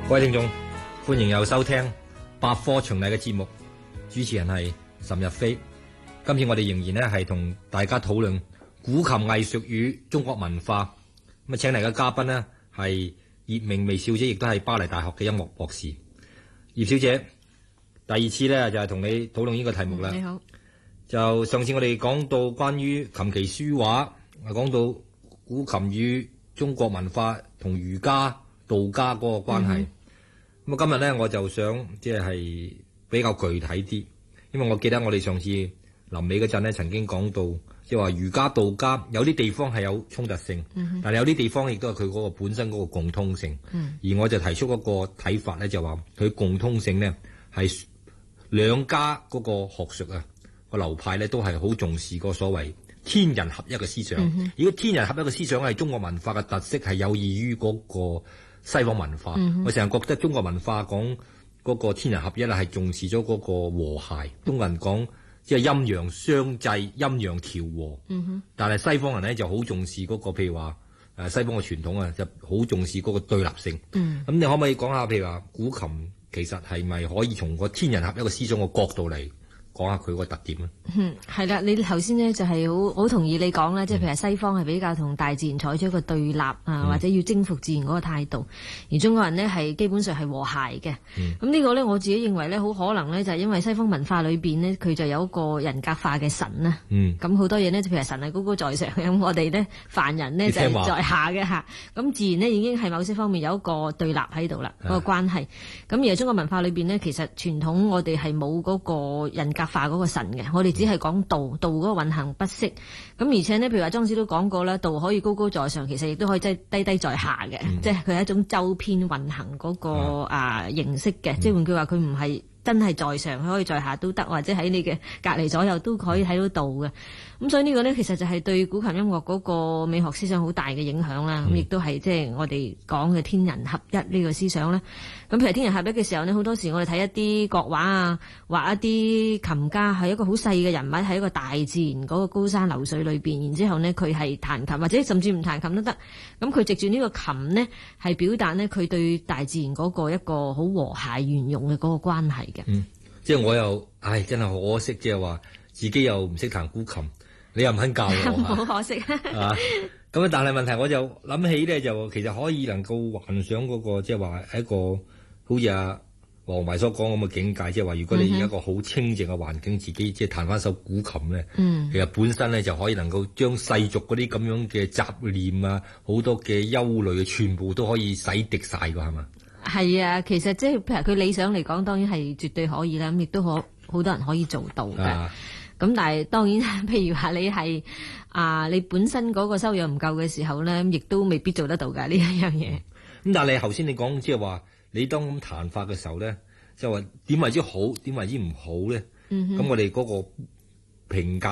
各位聽眾，歡迎又收聽百科循例嘅節目，主持人係岑日飛。今次我哋仍然咧係同大家討論古琴藝術與中國文化。咁啊，請嚟嘅嘉賓呢係葉明薇小姐，亦都係巴黎大學嘅音樂博士。葉小姐，第二次咧就係同你討論呢個題目啦。 你好。 就上次我哋講到關於琴棋書畫，講到古琴與中國文化同儒家、道家嗰個關係。咁今日咧我就想即係比較具體啲，因為我記得我哋上次臨尾嗰陣咧曾經講到，即係話儒家、道家有啲地方係有衝突性，但係有啲地方亦都係佢嗰個本身嗰個共通性。而我就提出嗰個睇法咧，就話佢共通性咧係兩家嗰個學術啊個流派咧都係好重視個所謂天人合一嘅思想。如果天人合一嘅思想係中國文化嘅特色，係有異於嗰個西方文化。我成日覺得中國文化講嗰個天人合一係重視咗嗰個和諧。中國人講即係陰陽相濟、陰陽調和。但係西方人咧就好重視嗰個，譬如話西方嘅傳統啊，就好重視嗰個對立性。咁你可唔可以講下，譬如話古琴其實係咪可以從個天人合一嘅思想嘅角度嚟講下佢個特點咧？ 係啦，你頭先呢就係好同意你講啦，即係譬如西方係比較同大自然採取一個對立或者要征服自然嗰個態度，而中國人呢係基本上係和諧嘅。咁呢個呢，我自己認為呢，好可能呢就係因為西方文化裏邊呢，佢就有一個人格化嘅神啦。咁好多嘢呢，譬如神係高高在上，咁我哋呢凡人呢就係在下嘅嚇。咁自然呢已經係某些方面有一個對立喺度啦，嗰個關係。咁而中國文化裏邊呢，其實傳統我哋係冇嗰個人格化嗰個神嘅，我哋只係講道嗰個運行不息。咁而且呢，譬如話莊子都講過啦，道可以高高在上，其實亦都可以即係低低在下嘅，即係佢係一種周邊運行嗰個形式嘅。即係換句話，佢唔係真係在上，佢可以在下都得，或者喺你嘅隔離左右都可以睇到道嘅。咁所以呢個呢，其實就係對古琴音樂嗰個美學思想好大嘅影響啦。咁亦都係即係我哋講嘅天人合一呢個思想咧。咁譬如天人合一嘅時候呢，好多時我哋睇一啲國畫啊，畫一啲琴家係一個好細嘅人物，喺一個大自然嗰個高山流水裏邊，然之後呢，佢係彈琴或者甚至唔彈琴都得。咁佢藉住呢個琴呢，係表達呢佢對大自然嗰個一個好和諧圓融嘅嗰個關係嘅。 即係我又真係可惜，即係話自己又唔識彈古琴，你又唔肯教我， 好可惜咁但係問題我就諗起咧，就其實可以能夠幻想嗰個即係話一個好似阿黃維所講咁嘅境界，即係話如果你有一個好清靜嘅環境，自己即係彈翻首古琴咧，其實本身咧就可以能夠將世俗嗰啲咁樣嘅雜念啊，好多嘅憂慮全部都可以洗滌晒㗎，係嘛？係啊，其實即係譬如佢理想嚟講，當然係絕對可以啦。咁亦都好多人可以做到嘅。咁但係當然，譬如話你係你本身嗰個修養唔夠嘅時候咧，亦都未必做得到㗎呢一樣嘢。 咁但係你頭先你講即係話，你當咁彈法嘅時候咧，即係話點為之好，點為之唔好咧？咁我哋嗰個評價